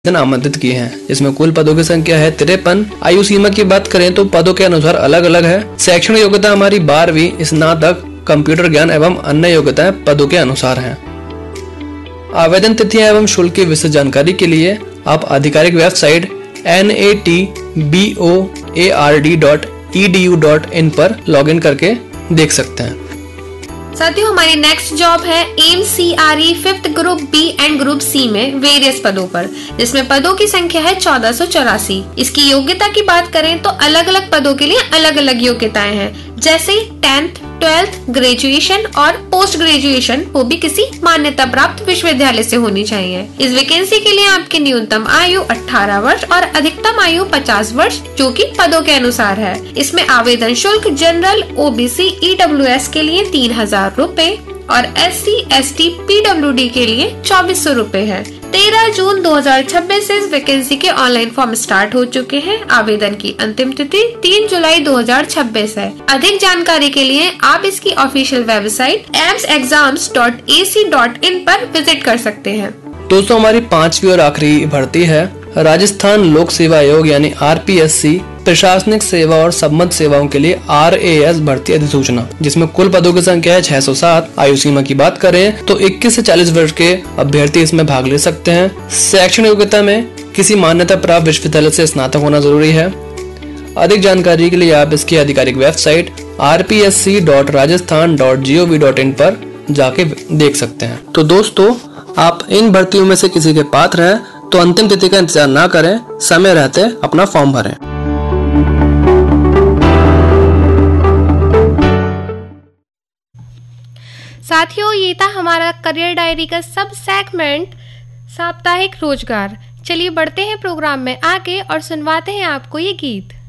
आमंत्रित किए हैं, जिसमें कुल पदों की संख्या है 53। आयु सीमा की बात करें तो पदों के अनुसार अलग अलग है। शैक्षणिक योग्यता हमारी 12वीं, स्नातक, कंप्यूटर ज्ञान एवं अन्य योग्यताएं पदों के अनुसार हैं। आवेदन तिथियां एवं शुल्क की विस्तृत जानकारी के लिए आप आधिकारिक वेबसाइट natboard.edu.in पर लॉगिन करके देख सकते हैं। साथियों, हमारी नेक्स्ट जॉब है AIIMS CRE 5th group B and group C में वेरियस पदों पर, जिसमें पदों की संख्या है 1484। इसकी योग्यता की बात करें तो अलग अलग पदों के लिए अलग अलग योग्यताएं हैं, जैसे 10th, 12th, ग्रेजुएशन और पोस्ट ग्रेजुएशन, वो भी किसी मान्यता प्राप्त विश्वविद्यालय से होनी चाहिए। इस वैकेंसी के लिए आपकी न्यूनतम आयु 18 वर्ष और अधिकतम आयु 50 वर्ष, जो कि पदों के अनुसार है। इसमें आवेदन शुल्क जनरल, OBC, EWS के लिए 3000 रूपए और SC, ST, PWD के लिए 2400 रूपए है। 13 जून 2026 से इस वैकेंसी के ऑनलाइन फॉर्म स्टार्ट हो चुके हैं। आवेदन की अंतिम तिथि 3 जुलाई 2026 है। अधिक जानकारी के लिए आप इसकी ऑफिशियल वेबसाइट amsexams.ac.in पर विजिट कर सकते हैं। दोस्तों, हमारी 5वीं और आखिरी भर्ती है राजस्थान लोक सेवा आयोग यानी RPSC प्रशासनिक सेवा और संबद्ध सेवाओं के लिए RAS भर्ती अधिसूचना, जिसमें कुल पदों की संख्या है 607। आयु सीमा की बात करें तो 21 से 40 वर्ष के अभ्यर्थी इसमें भाग ले सकते हैं। शैक्षणिक योग्यता में किसी मान्यता प्राप्त विश्वविद्यालय से स्नातक होना जरूरी है। अधिक जानकारी के लिए आप इसकी आधिकारिक वेबसाइट rpsc.rajasthan.gov.in पर जाके देख सकते हैं। तो दोस्तों, आप इन भर्तियों में से किसी के पात्र हैं तो अंतिम तिथि का इंतजार ना करें, समय रहते अपना फॉर्म भरें। साथियों, ये था हमारा करियर डायरी का सब सेगमेंट साप्ताहिक रोजगार। चलिए बढ़ते हैं प्रोग्राम में आगे और सुनवाते हैं आपको ये गीत।